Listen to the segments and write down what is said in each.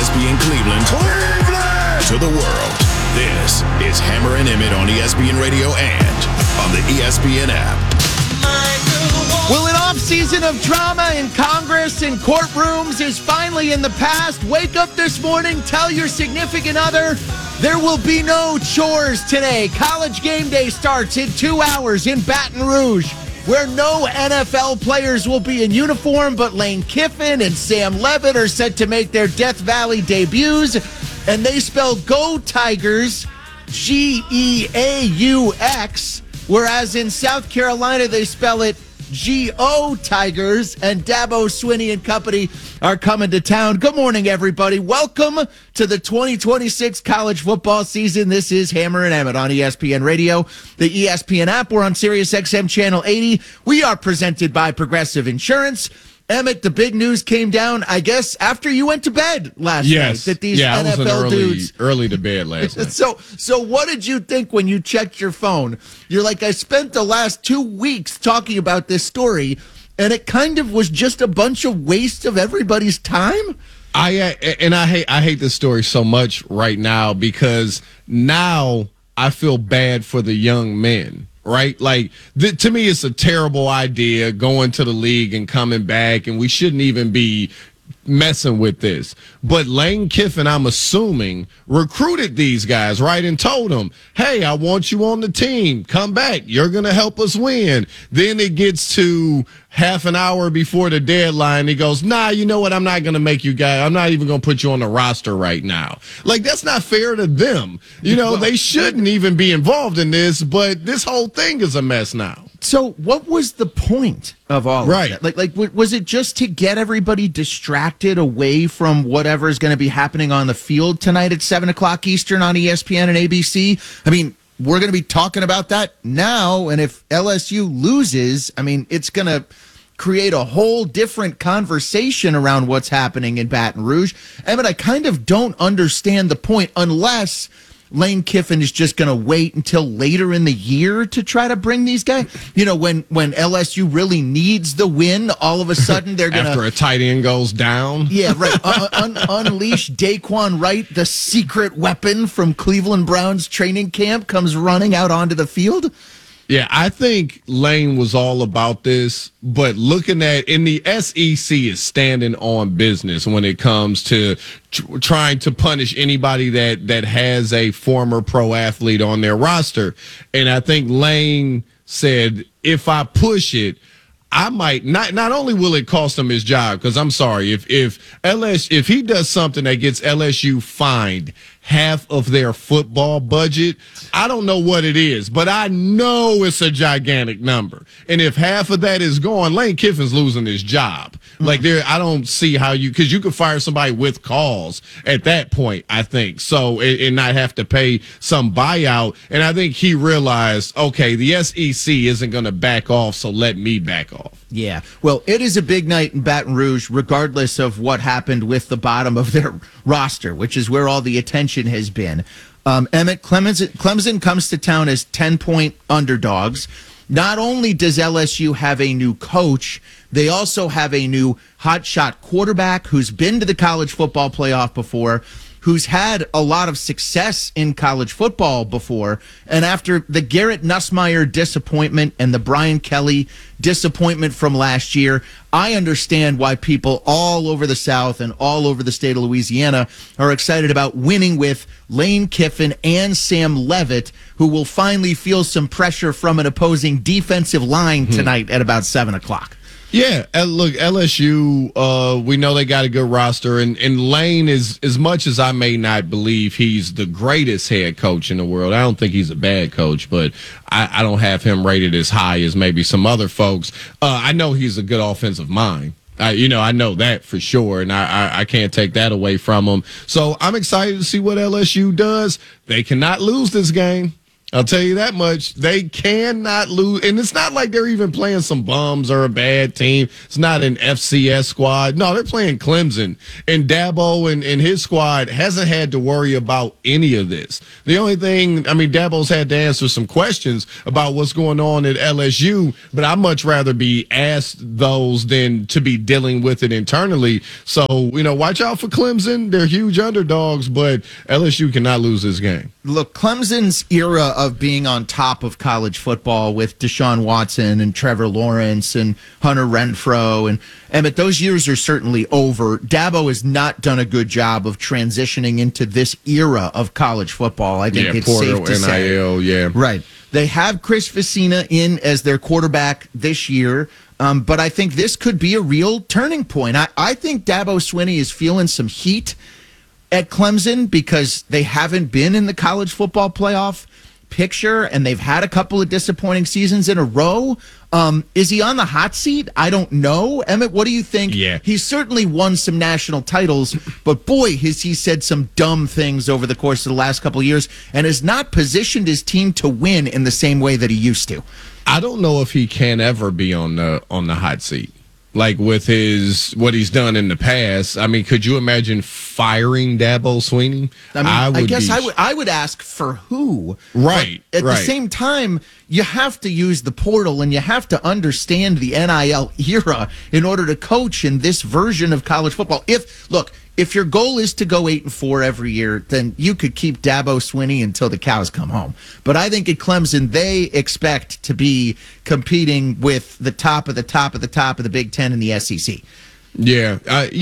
ESPN Cleveland, to the world. This is Hammer and Emmett on ESPN Radio and on the ESPN app. Well, an off-season of drama in Congress and courtrooms is finally in the past. Wake up this morning, tell your significant other there will be no chores today. College game day starts in 2 hours in Baton Rouge, where no NFL players will be in uniform, but Lane Kiffin and Sam Levitt are set to make their Death Valley debuts, and they spell Go Tigers, Geaux, whereas in South Carolina they spell it Go Tigers, and Dabo Swinney and company are coming to town. Good morning, everybody. Welcome to the 2026 college football season. This is Hammer and Emmett on ESPN Radio, the ESPN app. We're on Sirius XM Channel 80. We are presented by Progressive Insurance. Emmett, the big news came down, I guess, after you went to bed last night. That these NFL I was dudes early to bed last night. So what did you think when you checked your phone? You're like, I spent the last 2 weeks talking about this story, and it kind of was just a bunch of waste of everybody's time. I hate this story so much right now because now I feel bad for the young men. Right? Like, to me, it's a terrible idea going to the league and coming back, and we shouldn't even be messing with this. But Lane Kiffin, I'm assuming, recruited these guys, right, and told them, hey, I want you on the team. Come back. You're going to help us win. Then it gets to half an hour before the deadline. He goes, nah, you know what? I'm not going to make you guys. I'm not even going to put you on the roster right now. Like, that's not fair to them. You know, they shouldn't even be involved in this, but this whole thing is a mess now. So what was the point of all of that? Like, was it just to get everybody distracted away from whatever is going to be happening on the field tonight at 7 o'clock Eastern on ESPN and ABC? I mean, we're going to be talking about that now, and if LSU loses, I mean, it's going to create a whole different conversation around what's happening in Baton Rouge. Emmett, I kind of don't understand the point unless Lane Kiffin is just going to wait until later in the year to try to bring these guys. You know, when LSU really needs the win, all of a sudden they're going to... After a tight end goes down? Yeah, right. Unleash Daquan Wright, the secret weapon from Cleveland Browns training camp, comes running out onto the field. Yeah, I think Lane was all about this, but looking at, in the SEC is standing on business when it comes to trying to punish anybody that has a former pro athlete on their roster. And I think Lane said, if I push it, I might not only will it cost him his job, because I'm sorry, if he does something that gets LSU fined half of their football budget, I don't know what it is, but I know it's a gigantic number. And if half of that is gone, Lane Kiffin's losing his job. Like, I don't see how because you could fire somebody with cause at that point, I think. So, and not have to pay some buyout. And I think he realized, okay, the SEC isn't going to back off, so let me back off. Yeah. Well, it is a big night in Baton Rouge, regardless of what happened with the bottom of their roster, which is where all the attention has been. Emmett, Clemson comes to town as 10-point underdogs. Not only does LSU have a new coach, they also have a new hotshot quarterback who's been to the college football playoff before, who's had a lot of success in college football before. And after the Garrett Nussmeier disappointment and the Brian Kelly disappointment from last year, I understand why people all over the South and all over the state of Louisiana are excited about winning with Lane Kiffin and Sam Levitt, who will finally feel some pressure from an opposing defensive line tonight at about 7 o'clock. Yeah, look, LSU, we know they got a good roster, and Lane is, as much as I may not believe he's the greatest head coach in the world, I don't think he's a bad coach, but I don't have him rated as high as maybe some other folks. I know he's a good offensive mind. I know that for sure, and I can't take that away from him. So I'm excited to see what LSU does. They cannot lose this game. I'll tell you that much. They cannot lose. And it's not like they're even playing some bums or a bad team. It's not an FCS squad. No, they're playing Clemson. And Dabo and his squad hasn't had to worry about any of this. The only thing, Dabo's had to answer some questions about what's going on at LSU, but I'd much rather be asked those than to be dealing with it internally. So, watch out for Clemson. They're huge underdogs, but LSU cannot lose this game. Look, Clemson's era of being on top of college football with Deshaun Watson and Trevor Lawrence and Hunter Renfrow and Emmett, those years are certainly over. Dabo has not done a good job of transitioning into this era of college football. I think it's safe to say. NIL, yeah. Right. They have Chris Vecina in as their quarterback this year, but I think this could be a real turning point. I think Dabo Swinney is feeling some heat at Clemson because they haven't been in the college football playoff picture and they've had a couple of disappointing seasons in a row. Is he on the hot seat? I don't know. Emmett, what do you think? Yeah. He's certainly won some national titles, but boy, has he said some dumb things over the course of the last couple of years and has not positioned his team to win in the same way that he used to. I don't know if he can ever be on the hot seat. Like with what he's done in the past. Could you imagine firing Dabo Swinney? I would ask for who. Right. But at the same time, you have to use the portal and you have to understand the NIL era in order to coach in this version of college football. If your goal is to go 8-4 every year, then you could keep Dabo Swinney until the cows come home. But I think at Clemson, they expect to be competing with the top of the top of the top of the Big Ten and the SEC. Yeah.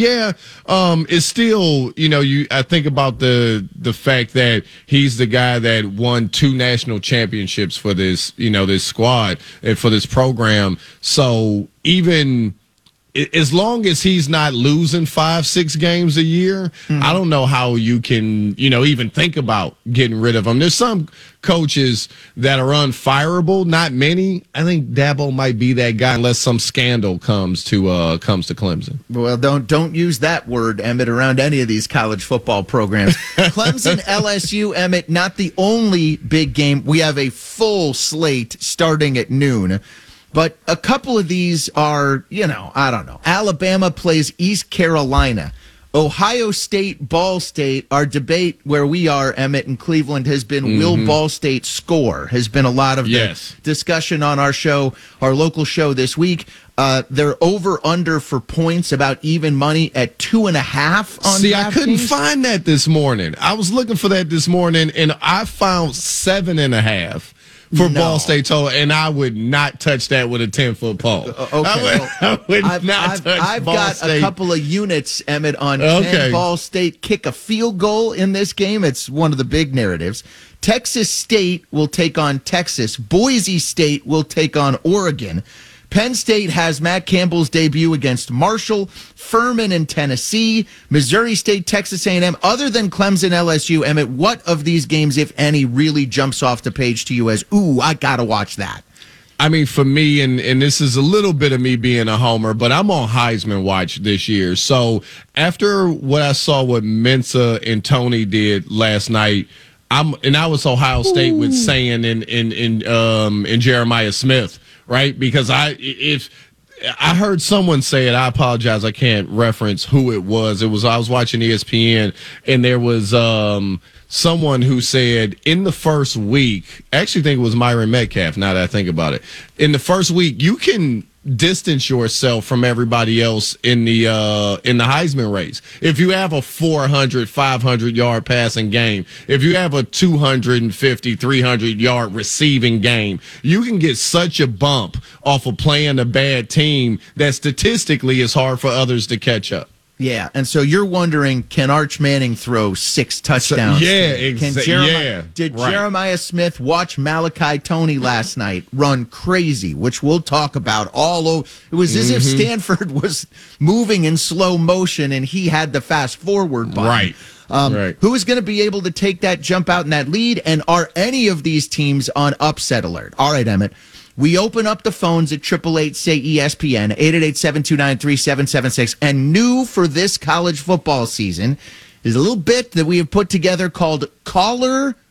It's still, I think about the fact that he's the guy that won 2 national championships for this, this squad and for this program. So even as long as he's not losing 5-6 games a year, I don't know how you can, even think about getting rid of him. There's some coaches that are unfireable, not many. I think Dabo might be that guy unless some scandal comes to Clemson. Well, don't use that word, Emmett, around any of these college football programs. Clemson, LSU, Emmett, not the only big game. We have a full slate starting at noon. But a couple of these are, I don't know. Alabama plays East Carolina. Ohio State, Ball State. Our debate where we are, Emmett, in Cleveland, has been will Ball State score? Has been a lot of the discussion on our show, our local show this week. They're over-under for points, about even money at 2.5 on See, I couldn't find that this morning. I was looking for that this morning, and I found 7.5. For Ball State total, and I would not touch that with a 10-foot pole. Okay, I've got a couple of units, Emmett, on 10 Ball State kick a field goal in this game. It's one of the big narratives. Texas State will take on Texas. Boise State will take on Oregon. Penn State has Matt Campbell's debut against Marshall, Furman in Tennessee, Missouri State, Texas A&M. Other than Clemson, LSU, Emmett, what of these games, if any, really jumps off the page to you as, ooh, I got to watch that? For me, and this is a little bit of me being a homer, but I'm on Heisman watch this year. So after what I saw what Mensa and Tony did last night, I was Ohio State with saying in Jeremiah Smith. Right, because if I heard someone say it, I apologize. I can't reference who it was. I was watching ESPN, and there was someone who said in the first week. I actually think it was Myron Metcalf. Now that I think about it, in the first week, you can distance yourself from everybody else in the Heisman race. If you have a 400, 500 yard passing game, if you have a 250, 300 yard receiving game, you can get such a bump off of playing a bad team that statistically is hard for others to catch up. Yeah, and so you're wondering, can Arch Manning throw 6 touchdowns? Did Jeremiah Smith watch Malachi Toney last night run crazy, which we'll talk about all over. It was as if Stanford was moving in slow motion and he had the fast forward button. Right. Who is going to be able to take that jump out in that lead? And are any of these teams on upset alert? All right, Emmett. We open up the phones at 888-SAY-ESPN, 888-729-3776. And new for this college football season is a little bit that we have put together called Caller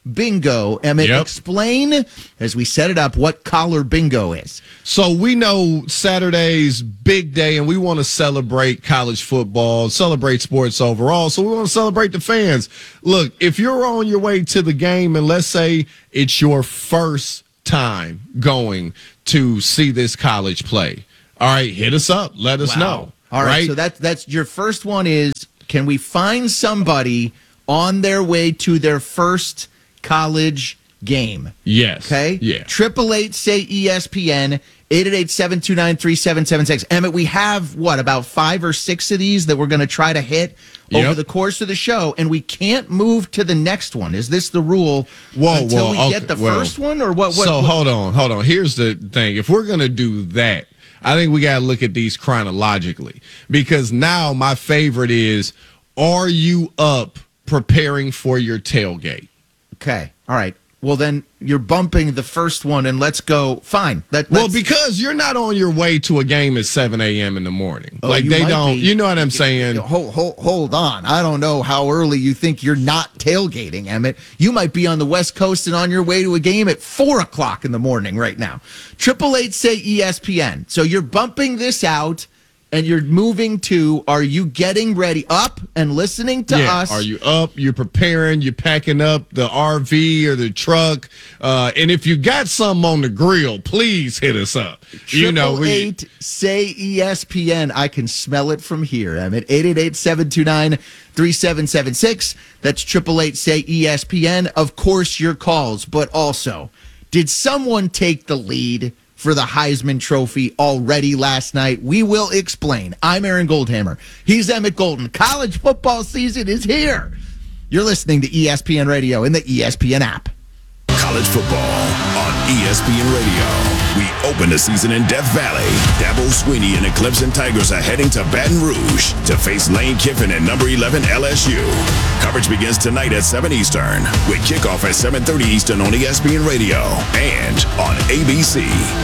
bingo. Emmett, explain, as we set it up, what collar bingo is. So we know Saturday's big day, and we want to celebrate college football, celebrate sports overall. So we want to celebrate the fans. Look, if you're on your way to the game, and let's say it's your first time going to see this college play, all right, hit us up. Let us know. All right, so that's your first one is, can we find somebody on their way to their first college game? Yes. Okay? Yeah. 888 say ESPN, 888-729-3776. Emmett, we have, about 5 or 6 of these that we're going to try to hit over the course of the show, and we can't move to the next one. Is this the rule until we get the first one? Or what? So hold on. Here's the thing. If we're going to do that, I think we got to look at these chronologically, because now my favorite is, are you up preparing for your tailgate? Okay. All right. Well, then you're bumping the first one, and let's go. Fine. Because you're not on your way to a game at 7 a.m. in the morning. You know what I'm saying? Hold on. I don't know how early you think you're not tailgating, Emmett. You might be on the West Coast and on your way to a game at 4 o'clock in the morning right now. 888 say ESPN. So you're bumping this out. And you're moving to, are you getting ready up and listening to us? Are you up? You're preparing, you're packing up the RV or the truck. And if you got something on the grill, please hit us up. 888 say ESPN. I can smell it from here. I'm at 888-729-3776. That's 888 say ESPN. Of course, your calls, but also, did someone take the lead for the Heisman Trophy already last night? We will explain. I'm Aaron Goldhammer. He's Emmett Golden. College football season is here. You're listening to ESPN Radio in the ESPN app. College football on ESPN Radio. We open the season in Death Valley. Dabo Swinney and the Clemson Tigers are heading to Baton Rouge to face Lane Kiffin and number 11 LSU. Coverage begins tonight at 7 Eastern with kickoff at 7:30 Eastern on ESPN Radio and on ABC.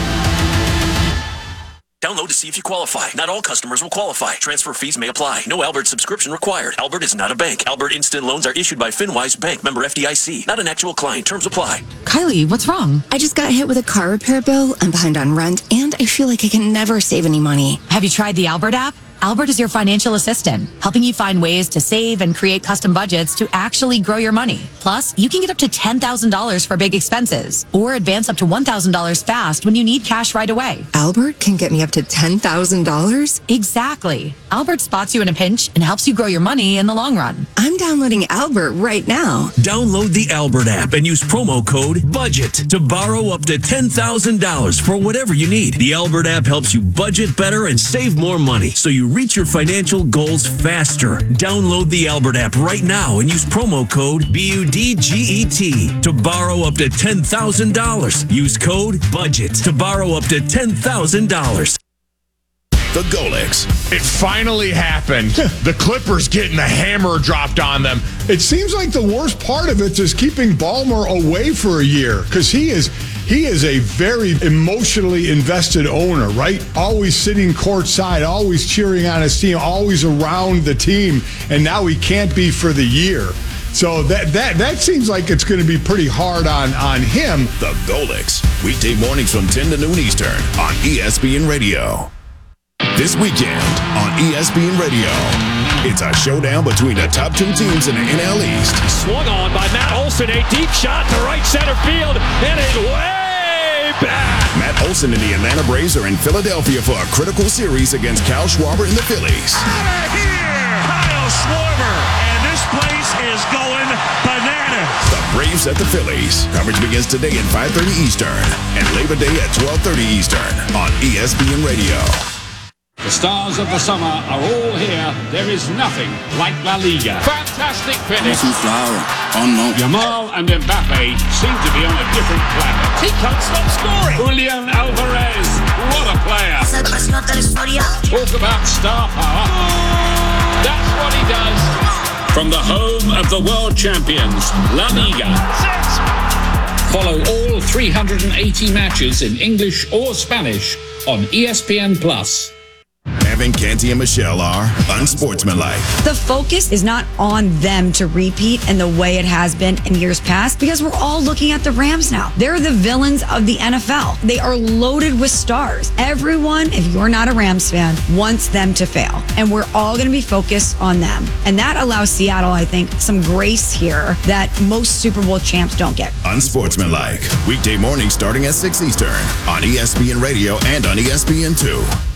Download to see if you qualify. Not all customers will qualify. Transfer fees may apply. No Albert subscription required. Albert is not a bank. Albert Instant Loans are issued by FinWise Bank, member FDIC. Not an actual client. Terms apply. Kylie, what's wrong? I just got hit with a car repair bill. I'm behind on rent, and I feel like I can never save any money. Have you tried the Albert app? Albert is your financial assistant, helping you find ways to save and create custom budgets to actually grow your money. Plus, you can get up to $10,000 for big expenses or advance up to $1,000 fast when you need cash right away. Albert can get me up to $10,000? Exactly. Albert spots you in a pinch and helps you grow your money in the long run. I'm downloading Albert right now. Download the Albert app and use promo code BUDGET to borrow up to $10,000 for whatever you need. The Albert app helps you budget better and save more money, so you reach your financial goals faster. Download the Albert app right now and use promo code BUDGET to borrow up to $10,000. Use code BUDGET to borrow up to $10,000. The Golics. It finally happened. The Clippers getting the hammer dropped on them. It seems like the worst part of it is keeping Ballmer away for a year, because he is a very emotionally invested owner, right? Always sitting courtside, always cheering on his team, always around the team, and now he can't be for the year. So that seems like it's going to be pretty hard on him. The Golics. Weekday mornings from 10 to noon Eastern on ESPN Radio. This weekend on ESPN Radio, it's a showdown between the top two teams in the NL East. Swung on by Matt Olson, a deep shot to right center field, and it way back. Matt Olson and the Atlanta Braves are in Philadelphia for a critical series against Kyle Schwarber and the Phillies. Out of here, Kyle Schwarber, and this place is going bananas. The Braves at the Phillies. Coverage begins today at 5:30 Eastern and Labor Day at 12:30 Eastern on ESPN Radio. The stars of the summer are all here. There is nothing like La Liga. Fantastic finish. Yamal and Mbappe seem to be on a different planet. He can't stop scoring. Julian Alvarez, what a player. Talk about star power. That's what he does. From the home of the world champions, La Liga. Follow all 380 matches in English or Spanish on ESPN+. Kevin, Canty, and Michelle are unsportsmanlike. The focus is not on them to repeat in the way it has been in years past because we're all looking at the Rams now. They're the villains of the NFL. They are loaded with stars. Everyone, if you're not a Rams fan, wants them to fail. And we're all going to be focused on them. And that allows Seattle, I think, some grace here that most Super Bowl champs don't get. Unsportsmanlike. Weekday morning starting at 6 Eastern on ESPN Radio and on ESPN2.